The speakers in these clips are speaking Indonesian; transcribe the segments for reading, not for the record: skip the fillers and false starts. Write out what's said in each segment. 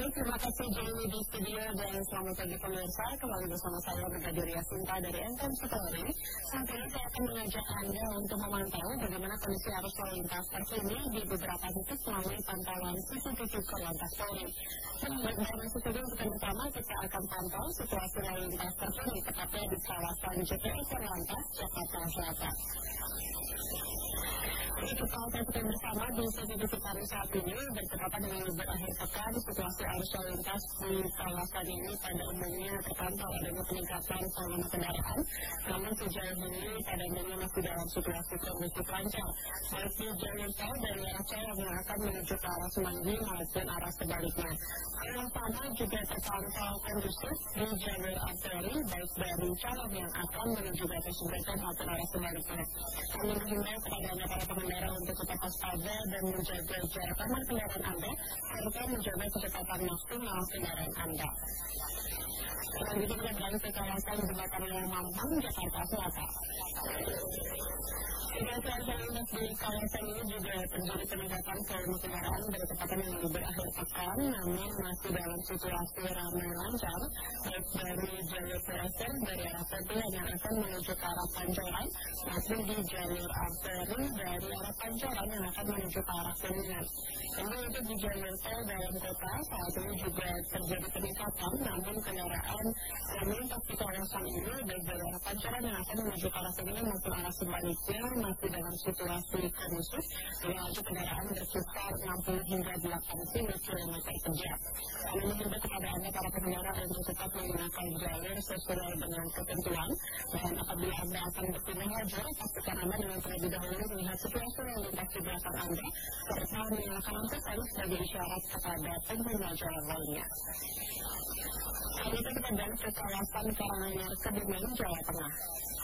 terima kasih Jenny di studio dan selamat pagi pemirsa. Kembali bersama saya Brigadir Yasinta dari NTM Story. Saat ini saya akan mengajak Anda untuk memantau bagaimana kondisi arus lalu lintas terkini di beberapa titik melalui pantauan CCTV Korlantas Polri. Dalam studio kita bersama kita akan pantau situasi lalu lintas terkini tepatnya di kawasan JPS Korlantas, Jakarta Selatan. Kita saksikan bersama di CCTV kami saat ini bertepatan dengan libur akhir pekan. Situasi arus lalu lintas di kawasan ini pada umumnya terpantau adanya peningkatan volume kendaraan, namun sejauh ini pada umumnya masih dalam situasi kondusif lancar, baik di jalur tol dari arah Cawang yang akan menuju ke arah Semanggi maupun arah sebaliknya. Yang sama juga terpantau kondusif di jalur arteri baik dari Cawang yang akan menuju Gatot Subroto maupun arah sebaliknya. Kami menghimbau kepada anda para pengendara untuk tetap waspada dan menjaga jarak aman kendaraan Anda serta menjaga kecepatan maksimal kendaraan Anda. Selanjutnya kita beralih ke kawasan Jembatan Mampang, Jakarta Selatan. Situasi arus lalu lintas di kawasan ini juga terjadi peningkatan volume kendaraan bertepatan dengan libur akhir pekan, namun masih dalam situasi ramai lancar, baik dari jalur Peleser dari arah Setian yang akan menuju ke arah Pancoran, maupun di jalur arteri dari arah Pancoran yang akan menuju ke arah Kuningan. Kemudian itu di jalur tol dalam kota saat ini juga terjadi peningkatan, namun kendaraan yang melintas di kawasan ini baik dari arah Pancoran yang akan menuju ke arah Kuningan maupun arah sebaliknya masih dalam situasi kondusif dengan laju kendaraan berkisar 60 hingga 80 km per jam. Kami menghimbau kepada anda para pengendara untuk tetap menggunakan jalur sesuai dengan ketentuan, dan apabila anda akan berpindah lajur, pastikan anda dengan terlebih dahulu melihat situasi lalu lintas di belakang anda serta menyalakan lampu tadi sebagai isyarat kepada pengguna jalan lainnya. Selanjutnya kita beralih ke kawasan Karanganyar, Kebumen, Jawa Tengah.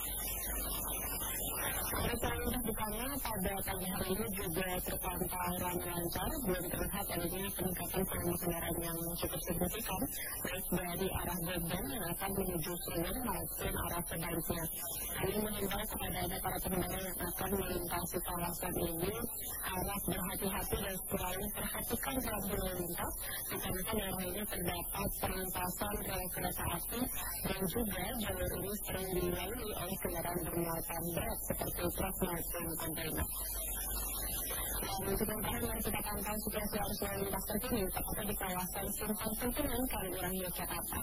Arus lalu lintas di sana pada pagi hari ini juga terpantau ramai lancar, belum terlihat adanya peningkatan volume kendaraan yang cukup signifikan, baik dari arah Gobeng yang akan menuju Senen maupun arah sebaliknya. Kami menghimbau kepada anda para pengendara yang akan melintasi kawasan ini harap berhati-hati dan selalu perhatikan rambu lalu lintas, dikarenakan daerah ini terdapat perlintasan rel kereta api dan juga jalur ini sering dilalui oleh kendaraan bermuatan berat seperti truk maupun kontainer. Dan untuk terakhir mari kita pantau situasi arus lalu lintas terkini tepatnya di kawasan Simpang Susunan, Kaliurang, Yogyakarta.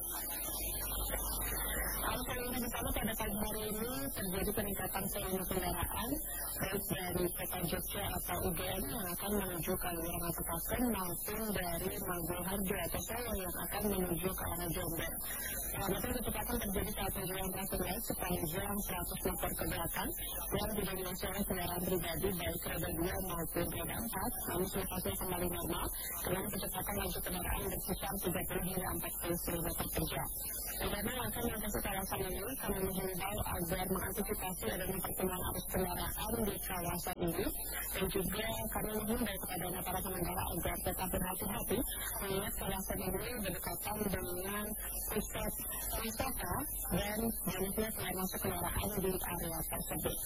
Arus lalu lintas di sana pada pagi hari ini terjadi peningkatan volume kendaraan baik dari kota Jogja atau UGM yang akan menuju Kaliurang atau Klaten maupun dari Maguwoharjo atau Solo yang akan menuju ke arah Jombor. Kepadatan kecepatan terjadi saat menjelang traffic sepanjang 100 meter ke belakang yang didominasi oleh kendaraan pribadi baik roda 2 maupun roda 4, namun situasinya kembali normal dengan kecepatan laju kendaraan berkisar 30 hingga 40 km per jam. Karena akan melintasi kawasan ini, kami menghimbau agar mengantisipasi adanya pertemuan arus kendaraan di kawasan ini, dan juga kami menghimbau kepada anda para pengendara agar tetap berhati-hati mengingat kawasan ini berdekatan dengan pusat wisata dan banyaknya selain masuk kendaraan di area tersebut.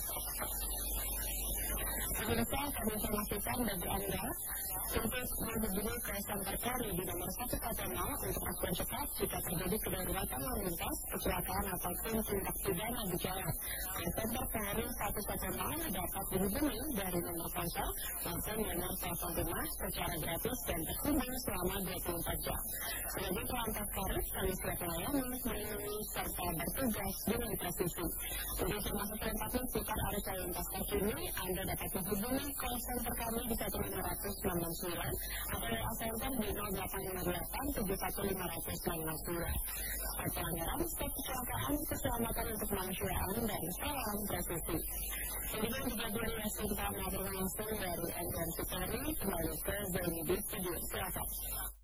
Pemirsa, kami informasikan bagi anda untuk menghubungi kawasan terkari di nomor 110 untuk respon cepat jika terjadi kedaruratan lalu lintas, kecelakaan ataupun tindak pidana di jalan. Kawasan terkari 110 dapat dihubungi dari nomor ponsel maupun nomor telepon rumah secara gratis dan terhubung selama 24 jam. Sebagai pelantas Karis, kami siap melayani, melindungi serta bertugas dengan presisi. Untuk informasi selengkapnya seputar arus lalu lintas terkini, anda dapat menghubungi call center kami di 1599 atau WA center di 0858 71599. Pelanggaran, stop kecelakaan, keselamatan untuk kemanusiaan, dan salam presisi. Kemudian juga dari Yasinta mengabarkan langsung dari NTM Story kembali ke Zaini di studio. Silakan.